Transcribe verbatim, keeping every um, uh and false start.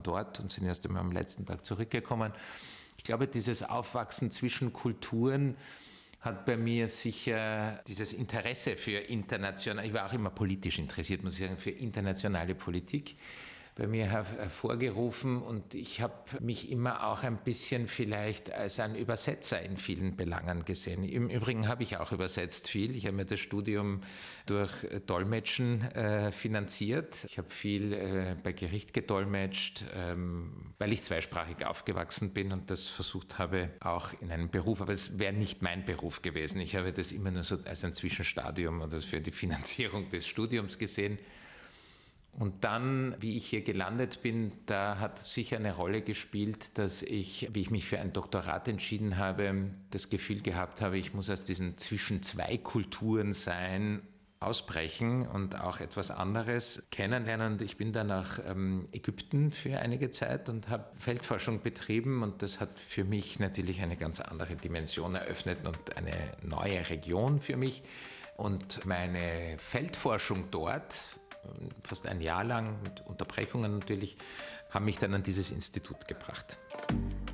dort und sind erst einmal am letzten Tag zurückgekommen. Ich glaube, dieses Aufwachsen zwischen Kulturen hat bei mir sicher dieses Interesse für international, ich war auch immer politisch interessiert, muss ich sagen, für internationale Politik bei mir hervorgerufen und ich habe mich immer auch ein bisschen vielleicht als ein Übersetzer in vielen Belangen gesehen. Im Übrigen habe ich auch übersetzt viel. Ich habe mir das Studium durch Dolmetschen äh, finanziert. Ich habe viel äh, bei Gericht gedolmetscht, ähm, weil ich zweisprachig aufgewachsen bin und das versucht habe auch in einem Beruf, aber es wäre nicht mein Beruf gewesen. Ich habe das immer nur so als ein Zwischenstadium oder für die Finanzierung des Studiums gesehen. Und dann, wie ich hier gelandet bin, da hat sicher eine Rolle gespielt, dass ich, wie ich mich für ein Doktorat entschieden habe, das Gefühl gehabt habe, ich muss aus diesen zwischen zwei Kulturen sein, ausbrechen und auch etwas anderes kennenlernen. Und ich bin dann nach ähm, Ägypten für einige Zeit und habe Feldforschung betrieben und das hat für mich natürlich eine ganz andere Dimension eröffnet und eine neue Region für mich. Und meine Feldforschung dort, fast ein Jahr lang, mit Unterbrechungen natürlich, haben mich dann an dieses Institut gebracht.